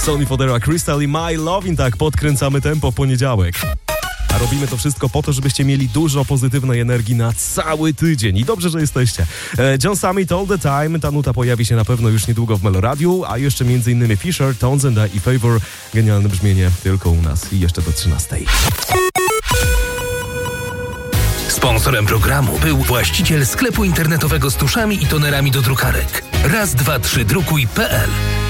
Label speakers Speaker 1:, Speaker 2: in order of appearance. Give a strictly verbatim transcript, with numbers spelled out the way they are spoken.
Speaker 1: Sonny Fodera, Crystal i My Lovin', tak podkręcamy tempo w poniedziałek. A robimy to wszystko po to, żebyście mieli dużo pozytywnej energii na cały tydzień. I dobrze, że jesteście. John Summit All The Time. Ta nuta pojawi się na pewno już niedługo w Meloradiu, a jeszcze m.in. Fisher, Townsend i Favor. Genialne brzmienie tylko u nas i jeszcze do trzynastej.
Speaker 2: Sponsorem programu był właściciel sklepu internetowego z tuszami i tonerami do drukarek. raz dwa trzy drukuj kropka pe el.